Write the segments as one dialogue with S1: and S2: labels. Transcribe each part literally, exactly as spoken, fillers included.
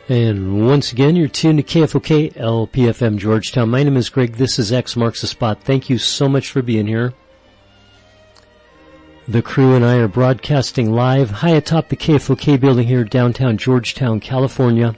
S1: And once again, you're tuned to K F O K L P F M Georgetown. My name is Greg. This is X Marks the Spot. Thank you so much for being here. The crew and I are broadcasting live high atop the K F O K building here downtown Georgetown, California.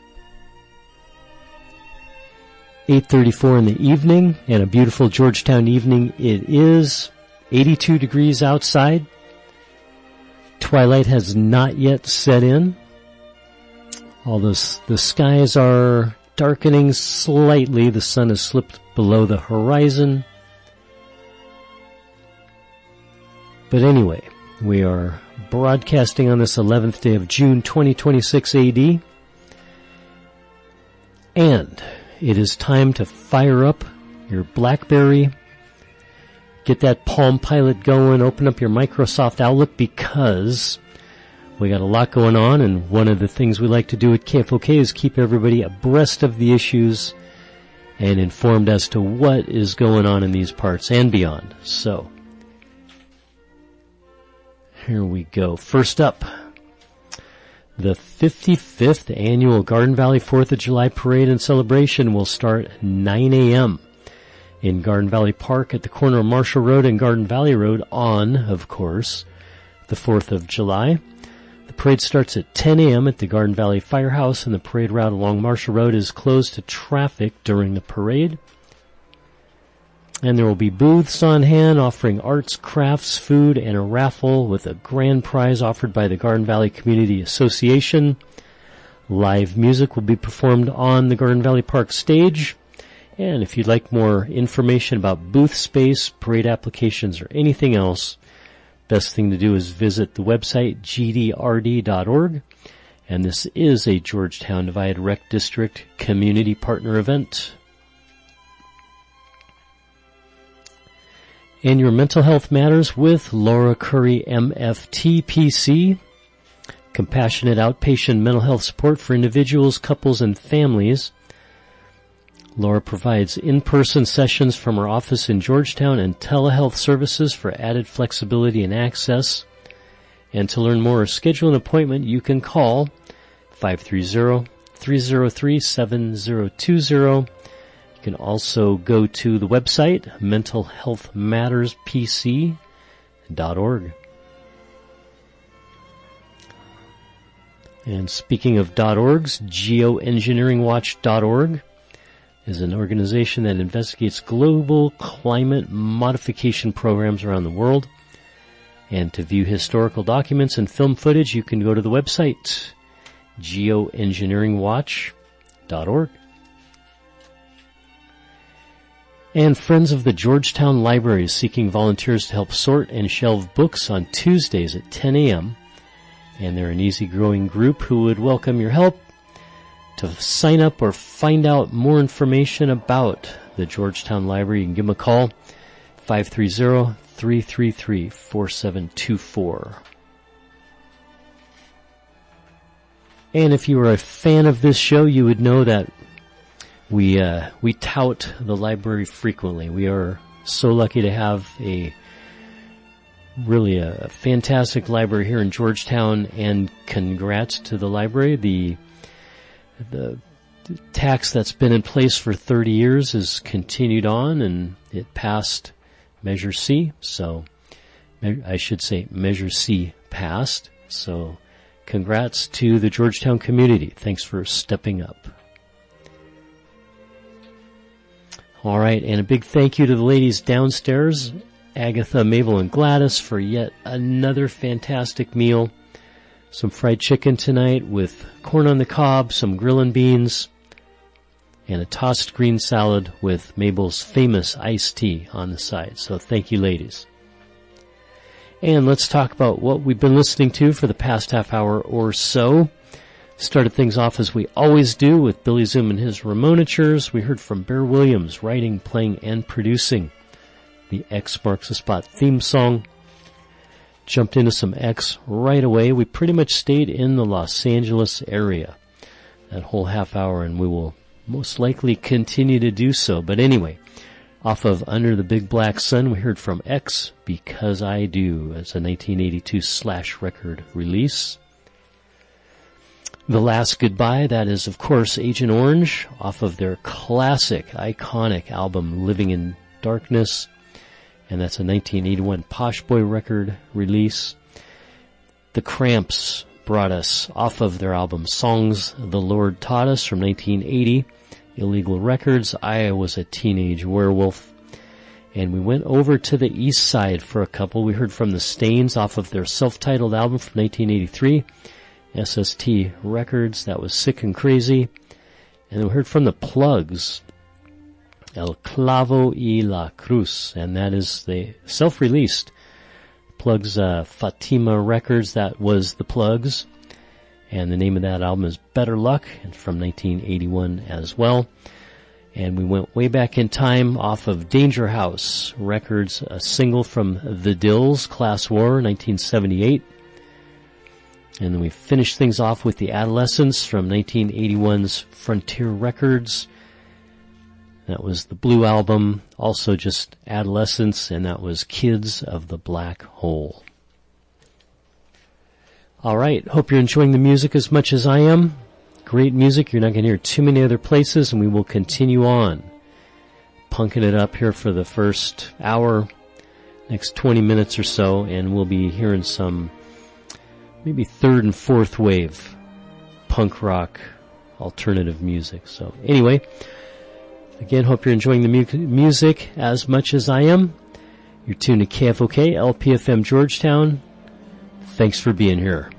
S1: eight thirty-four in the evening, and a beautiful Georgetown evening it is. eighty-two degrees outside. Twilight has not yet set in. Although the skies are darkening slightly, the sun has slipped below the horizon. But anyway, we are broadcasting on this eleventh day of June twenty twenty-six A D. And it is time to fire up your BlackBerry, get that Palm Pilot going, open up your Microsoft Outlook, because we got a lot going on, and one of the things we like to do at K F O K is keep everybody abreast of the issues and informed as to what is going on in these parts and beyond. So, here we go. First up, the fifty-fifth Annual Garden Valley fourth of July Parade and Celebration will start at nine a.m. in Garden Valley Park at the corner of Marshall Road and Garden Valley Road on, of course, the fourth of July. The parade starts at ten a.m. at the Garden Valley Firehouse, and the parade route along Marshall Road is closed to traffic during the parade. And there will be booths on hand offering arts, crafts, food, and a raffle with a grand prize offered by the Garden Valley Community Association. Live music will be performed on the Garden Valley Park stage. And if you'd like more information about booth space, parade applications, or anything else, best thing to do is visit the website G D R D dot org. And this is a Georgetown Divide Rec District community partner event. And your mental health matters with Laura Curry, M F T P C. Compassionate outpatient mental health support for individuals, couples, and families. Laura provides in-person sessions from her office in Georgetown and telehealth services for added flexibility and access. And to learn more or schedule an appointment, you can call five three zero, three zero three, seven zero two zero. You can also go to the website mental health matters p c dot org. And speaking of .orgs, geoengineering watch dot org is an organization that investigates global climate modification programs around the world. And to view historical documents and film footage, you can go to the website geoengineering watch dot org. And Friends of the Georgetown Library is seeking volunteers to help sort and shelve books on Tuesdays at ten a.m. And they're an easy-growing group who would welcome your help. To sign up or find out more information about the Georgetown Library, you can give them a call, five three zero, three three three, four seven two four. And if you are a fan of this show, you would know that we uh, we tout the library frequently. We are so lucky to have a really a fantastic library here in Georgetown, and congrats to the library. The The tax that's been in place for thirty years has continued on, and it passed Measure C. So, I should say Measure C passed. So, congrats to the Georgetown community. Thanks for stepping up. All right, and a big thank you to the ladies downstairs, Agatha, Mabel, and Gladys, for yet another fantastic meal. Some fried chicken tonight with corn on the cob, some grillin' beans, and a tossed green salad with Mabel's famous iced tea on the side. So thank you, ladies. And let's talk about what we've been listening to for the past half hour or so. Started things off as we always do with Billy Zoom and his Ramonatures. We heard from Bear Williams writing, playing, and producing the X Marks the Spot theme song. Jumped into some X right away. We pretty much stayed in the Los Angeles area that whole half hour, and we will most likely continue to do so. But anyway, off of Under the Big Black Sun, we heard from X, Because I Do, as a nineteen eighty-two Slash record release. The Last Goodbye, that is, of course, Agent Orange, off of their classic, iconic album, Living in Darkness. And that's a nineteen eighty-one Posh Boy record release. The Cramps brought us off of their album Songs the Lord Taught Us from nineteen eighty. Illegal Records, I Was a Teenage Werewolf. And we went over to the east side for a couple. We heard from the Stains off of their self-titled album from nineteen eighty-three. S S T Records, that was Sick and Crazy. And we heard from the Plugs, El Clavo y la Cruz, and that is the self-released Plugs, uh, Fatima Records, that was the Plugs. And the name of that album is Better Luck, and from nineteen eighty-one as well. And we went way back in time off of Danger House Records, a single from The Dills, Class War, nineteen seventy-eight. And then we finished things off with The Adolescents from nineteen eighty-one's Frontier Records. That was the Blue Album, also just Adolescents, and that was Kids of the Black Hole. All right, hope you're enjoying the music as much as I am. Great music, you're not going to hear too many other places, and we will continue on punking it up here for the first hour, next twenty minutes or so, and we'll be hearing some maybe third and fourth wave punk rock alternative music. So anyway, again, hope you're enjoying the mu- music as much as I am. You're tuned to K F O K, L P F M Georgetown. Thanks for being here.